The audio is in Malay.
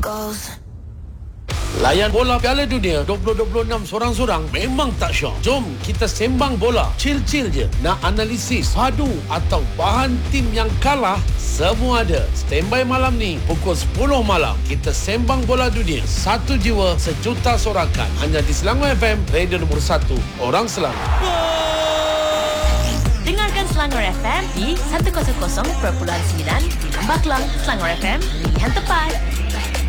goes. Layan bola Piala Dunia 2026 sorang-sorang memang tak syok. Jom kita sembang bola. Chill-chill je. Nak analisis, padu atau bahan tim yang kalah, semua ada. Standby malam ni pukul 10 malam. Kita sembang bola dunia. Satu jiwa, sejuta sorakan. Hanya di Selangor FM, radio nombor 1. Orang Selangor. Dengarkan Selangor FM di 100.9 di Lembah Kelang. Selangor FM, pilihan tepat.